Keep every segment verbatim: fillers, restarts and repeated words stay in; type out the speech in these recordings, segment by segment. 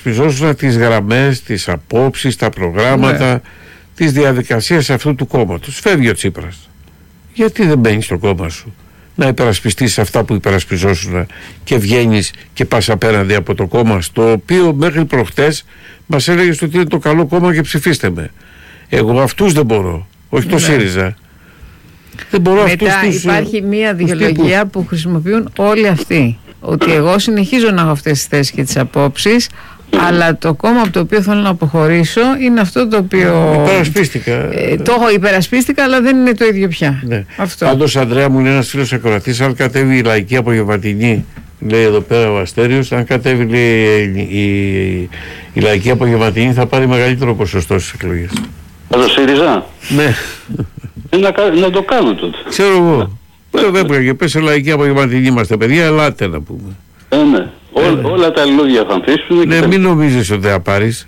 υπερασπιζόσουν τις γραμμές, τις απόψεις, τα προγράμματα, ναι. τις διαδικασίες αυτού του κόμματος. Φεύγει ο Τσίπρας. Γιατί δεν μπαίνεις στο κόμμα σου να υπερασπιστείς αυτά που υπερασπιζόσουν και βγαίνεις και πας απέναντι από το κόμμα, στο οποίο μέχρι προχτές μας έλεγες ότι είναι το καλό κόμμα και ψηφίστε με. Εγώ αυτούς δεν μπορώ, όχι το ναι. ΣΥΡΙΖΑ. Δεν μπορώ. Μετά αυτούς, υπάρχει τους, μία δικαιολογία που χρησιμοποιούν όλοι αυτοί. Ότι εγώ συνεχίζω να έχω αυτές τις θέσεις και τις απόψεις, αλλά το κόμμα από το οποίο θέλω να αποχωρήσω είναι αυτό το οποίο. Υπερασπίστηκα. Ε, το έχω υπερασπίστηκα, αλλά δεν είναι το ίδιο πια. Ναι. Αυτό. Πάντως, Ανδρέα μου, είναι ένας φίλος ακροατής. Αν κατέβει η λαϊκή απογευματινή, λέει εδώ πέρα ο Αστέριος, αν κατέβει λέει, η, η, η λαϊκή απογευματινή, θα πάρει μεγαλύτερο ποσοστό στις εκλογές. Με το ΣΥΡΙΖΑ? Ναι. Να, να το κάνω τότε. Ξέρω εγώ. Δεν πρέπει και πες λαϊκή απογευματινή είμαστε, παιδιά, ελάτε να πούμε. Ε, ναι. Ό, ε, όλα τα λόγια θα ανθίσουν. Ναι, μην νομίζεις ότι θα πάρεις.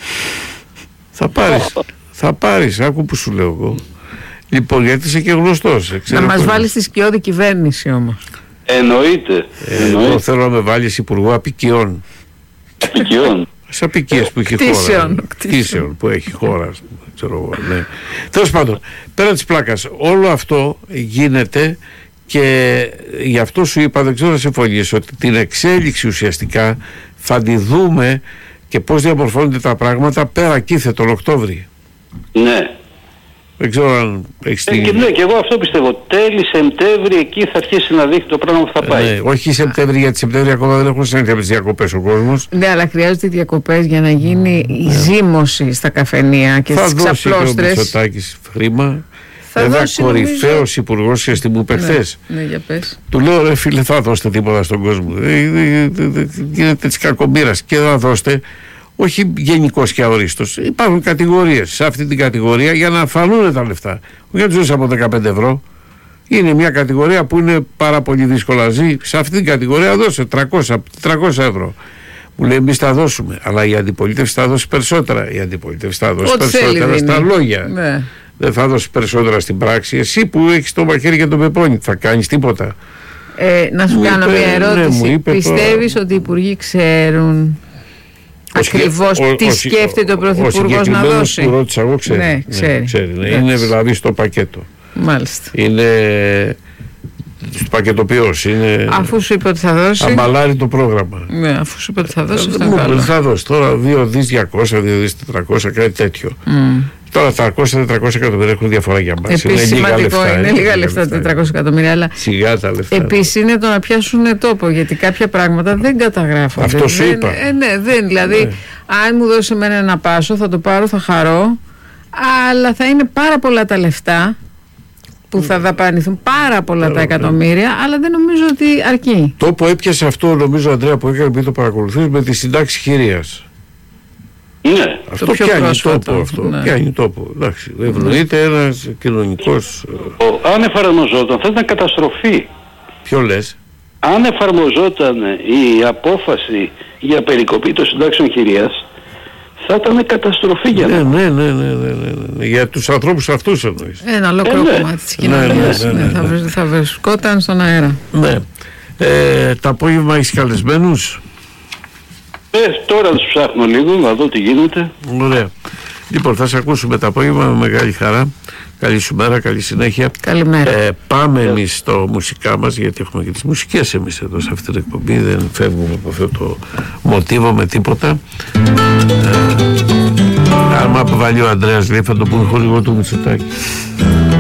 Θα πάρεις. Θα πάρεις, άκου που σου λέω εγώ. Λοιπόν, γιατί είσαι και γνωστός. Να μας βάλεις στη σκιώδη κυβέρνηση όμως. Εννοείται. Ε, εγώ θέλω να με βάλεις υπουργό απικιών. Απικιών. Σε απικίες που έχει χώρα. Κτήσεων που έχει χώρα. Ξέρω εγώ, ναι. Τέλος πάντων, πέρα της πλάκας, όλο αυτό γίνεται. Και γι' αυτό σου είπα, δεν ξέρω να συμφωνήσω, ότι την εξέλιξη ουσιαστικά θα τη δούμε και πώς διαμορφώνονται τα πράγματα πέρα κήθε τον Οκτώβρη. Ναι. Δεν ξέρω αν έχεις ε, και, ναι, και εγώ αυτό πιστεύω. Τέλη Σεπτέμβρη εκεί θα αρχίσει να δείχνει το πράγμα που θα πάει. Ναι, όχι Σεπτέμβρη, γιατί Σεπτέμβρη ακόμα δεν έχουν συνέχεια με τις διακοπές ο κόσμος. Ναι, αλλά χρειάζονται διακοπές για να γίνει η ναι. ζύμωση στα καφενεία και στις ξαπλώστρες. Θα δώσει και ο Μητσοτάκης χρήμα. Βέβαια, κορυφαίος υπουργός και μου είπε χθες. Ναι, ναι, για πες. Του λέω, ρε φίλε, θα δώσετε τίποτα στον κόσμο. Γίνεται της κακομοίρας και θα δώσετε, όχι γενικώς και αορίστος. Υπάρχουν κατηγορίες σε αυτή την κατηγορία για να φανούν τα λεφτά. Όχι να τους από δεκαπέντε ευρώ. Είναι μια κατηγορία που είναι πάρα πολύ δύσκολα ζει. Σε αυτή την κατηγορία δώσε τριακόσια ευρώ. Μου λέει, εμείς θα δώσουμε. Αλλά η αντιπολίτευση θα δώσει περισσότερα. Η αντιπολίτευση θα δώσει Ό,τι περισσότερα στα λόγια. Ναι. Δεν θα δώσει περισσότερα στην πράξη. Εσύ που έχεις το μαχαίρι και το πεπόνι, θα κάνεις τίποτα? Ε, να σου μου κάνω είπε, μια ερώτηση. Ναι, πιστεύεις ότι οι υπουργοί ξέρουν ο ακριβώς ο, τι ο, σκέφτεται ο, ο Πρωθυπουργός να δώσει? Ο που ρώτησα εγώ ξέρει. Ναι, ξέρει. Ναι, ξέρει ναι. Είναι δηλαδή στο πακέτο. Μάλιστα. Είναι στο πακετοποιός. Είναι... Αφού σου είπε ότι θα δώσει. Αμπαλάρει το πρόγραμμα. Ναι, αφού σου είπε ότι θα δώσει. Ε, μου θα δώσει τώρα δύο δισεκατομμύρια διακόσια, δύο δισεκατομμύρια τετρακόσια, κάτι τέτοιο. Mm. Τώρα τριακόσια με τετρακόσια εκατομμύρια έχουν διαφορά για μας. Επίσης είναι λίγα λεφτά. Είναι λίγα λεφτά τετρακόσια εκατομμύρια. Αλλά σιγά τα λεφτά. Επίσης είναι το να πιάσουν τόπο, γιατί κάποια πράγματα δεν καταγράφονται. Αυτό σου δεν, είπα. Ε, ναι, δεν. Δηλαδή, ναι. αν μου δώσει εμένα ένα πάσο, θα το πάρω, θα χαρώ. Αλλά θα είναι πάρα πολλά τα λεφτά που θα δαπανηθούν, πάρα πολλά yeah, τα εκατομμύρια, yeah. αλλά δεν νομίζω ότι αρκεί. Το που έπιασε αυτό, νομίζω, Ανδρέα, που έκανε, μην το παρακολουθείς, με τη συντάξη χειρίας. Ναι. Αυτό το πιάνει τόπο, αυτό. Ναι. Πιάνει τόπο. Εντάξει, ευνοείται ένας κοινωνικός... Αν εφαρμοζόταν, θα ήταν καταστροφή. Ποιο λες? Αν εφαρμοζόταν η απόφαση για περικοπή των συντάξεων χειρίας, θα ήταν καταστροφή για ναι, ναι, ναι, ναι, ναι, ναι, ναι. Για τους ανθρώπους αυτούς εννοείς. Ένα ολόκληρο ε, ναι. κομμάτι της κοινωνίας. Ναι, ναι, ναι, ναι, ναι, ναι. Θα, θα βρισκόταν στον αέρα. Ναι. Ε, το απόγευμα έχεις καλεσμένους? Ε, τώρα τους ψάχνω λίγο να δω τι γίνεται. Ωραία. Λοιπόν, θα σε ακούσουμε το απόγευμα με μεγάλη χαρά. Καλή σου μέρα, καλή συνέχεια. Καλημέρα. Ε, πάμε yeah. εμείς στο μουσικά μας, γιατί έχουμε και τις μουσικές εμείς εδώ σε αυτή την εκπομπή. Δεν φεύγουμε από αυτό το μοτίβο με τίποτα. Ε, άμα αποβαλεί ο Ανδρέας λέει, θα το πούμε χορηγό του Μητσοτάκη.